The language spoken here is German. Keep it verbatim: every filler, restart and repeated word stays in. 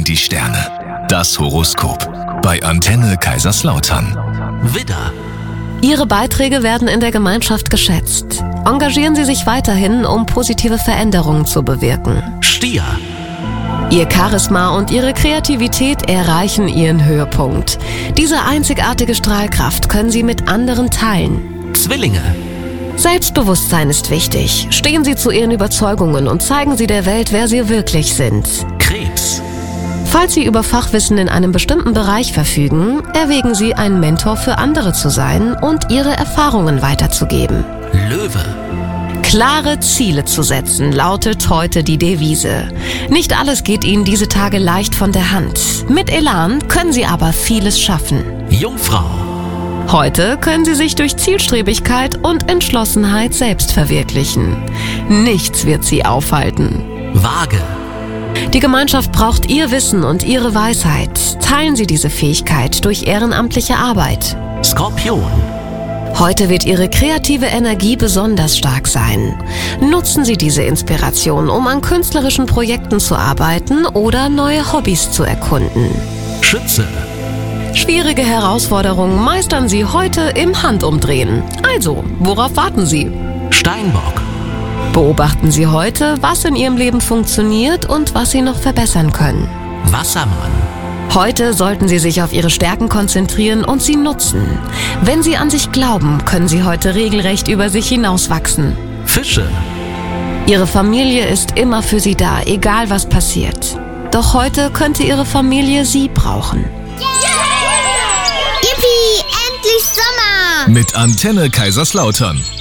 die Sterne. Das Horoskop. Bei Antenne Kaiserslautern. Widder. Ihre Beiträge werden in der Gemeinschaft geschätzt. Engagieren Sie sich weiterhin, um positive Veränderungen zu bewirken. Stier. Ihr Charisma und Ihre Kreativität erreichen ihren Höhepunkt. Diese einzigartige Strahlkraft können Sie mit anderen teilen. Zwillinge. Selbstbewusstsein ist wichtig. Stehen Sie zu Ihren Überzeugungen und zeigen Sie der Welt, wer Sie wirklich sind. Krebs. Falls Sie über Fachwissen in einem bestimmten Bereich verfügen, erwägen Sie, ein Mentor für andere zu sein und Ihre Erfahrungen weiterzugeben. Löwe. Klare Ziele zu setzen, lautet heute die Devise. Nicht alles geht Ihnen diese Tage leicht von der Hand. Mit Elan können Sie aber vieles schaffen. Jungfrau. Heute können Sie sich durch Zielstrebigkeit und Entschlossenheit selbst verwirklichen. Nichts wird Sie aufhalten. Waage. Die Gemeinschaft braucht Ihr Wissen und Ihre Weisheit. Teilen Sie diese Fähigkeit durch ehrenamtliche Arbeit. Skorpion. Heute wird Ihre kreative Energie besonders stark sein. Nutzen Sie diese Inspiration, um an künstlerischen Projekten zu arbeiten oder neue Hobbys zu erkunden. Schütze. Schwierige Herausforderungen meistern Sie heute im Handumdrehen. Also, worauf warten Sie? Steinbock. Beobachten Sie heute, was in Ihrem Leben funktioniert und was Sie noch verbessern können. Wassermann. Heute sollten Sie sich auf Ihre Stärken konzentrieren und sie nutzen. Wenn Sie an sich glauben, können Sie heute regelrecht über sich hinauswachsen. Fische. Ihre Familie ist immer für Sie da, egal was passiert. Doch heute könnte Ihre Familie Sie brauchen. Yippie, endlich Sommer! Mit Antenne Kaiserslautern.